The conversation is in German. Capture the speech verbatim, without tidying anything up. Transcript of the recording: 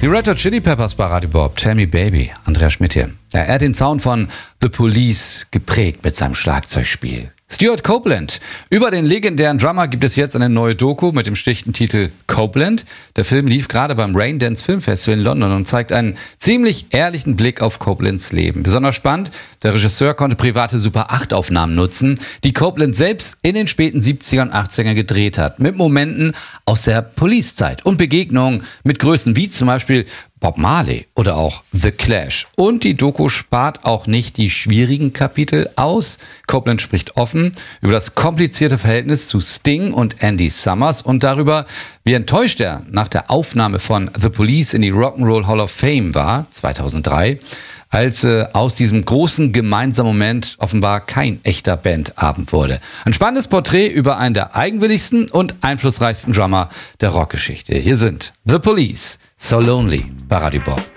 Die Red Hot Chili Peppers bei Radio Bob, Tell Me Baby, Andreas Schmidt hier. Ja, er hat den Sound von The Police geprägt mit seinem Schlagzeugspiel. Stuart Copeland. Über den legendären Drummer gibt es jetzt eine neue Doku mit dem schlichten Titel Copeland. Der Film lief gerade beim Raindance Film Festival in London und zeigt einen ziemlich ehrlichen Blick auf Copelands Leben. Besonders spannend, der Regisseur konnte private Super acht Aufnahmen nutzen, die Copeland selbst in den späten siebziger und achtziger gedreht hat. Mit Momenten aus der Police-Zeit und Begegnungen mit Größen wie zum Beispiel Bob Marley oder auch The Clash. Und die Doku spart auch nicht die schwierigen Kapitel aus. Copeland spricht offen über das komplizierte Verhältnis zu Sting und Andy Summers und darüber, wie enttäuscht er nach der Aufnahme von The Police in die Rock'n'Roll Hall of Fame war, zweitausenddrei, als äh, aus diesem großen gemeinsamen Moment offenbar kein echter Bandabend wurde. Ein spannendes Porträt über einen der eigenwilligsten und einflussreichsten Drummer der Rockgeschichte. Hier sind The Police, So Lonely bei Radio Bob.